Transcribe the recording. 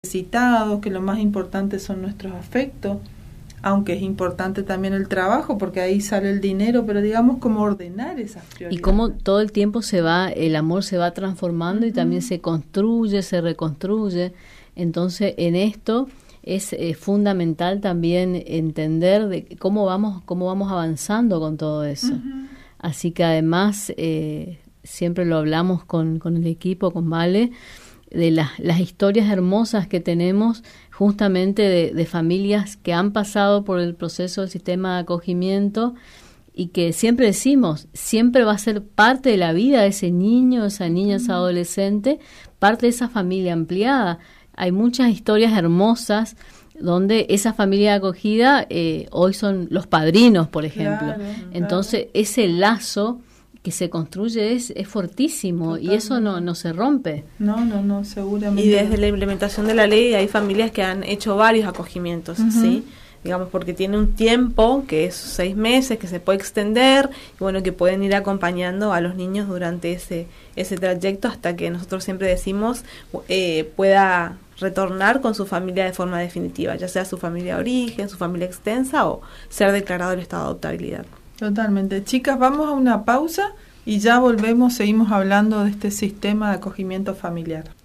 necesitados, que lo más importante son nuestros afectos, aunque es importante también el trabajo, porque ahí sale el dinero, pero digamos cómo ordenar esas prioridades. Y cómo todo el tiempo el amor se va transformando y también se construye, se reconstruye. Entonces, en esto es fundamental también entender de cómo vamos avanzando con todo eso. Así que además, siempre lo hablamos con el equipo, con Vale, de las historias hermosas que tenemos justamente de familias que han pasado por el proceso del sistema de acogimiento y que siempre decimos, siempre va a ser parte de la vida de ese niño, esa niña, esa adolescente, parte de esa familia ampliada. Hay muchas historias hermosas donde esa familia de acogida hoy son los padrinos, por ejemplo. Entonces, ese lazo que se construye es fortísimo. Totalmente. Y eso no se rompe. No, seguramente. Y desde la implementación de la ley hay familias que han hecho varios acogimientos, ¿sí? Digamos, porque tiene un tiempo, que es 6 meses, que se puede extender, y bueno, que pueden ir acompañando a los niños durante ese trayecto hasta que nosotros siempre decimos pueda retornar con su familia de forma definitiva, ya sea su familia de origen, su familia extensa o ser declarado el estado de adoptabilidad. Totalmente. Chicas, vamos a una pausa y ya volvemos, seguimos hablando de este sistema de acogimiento familiar.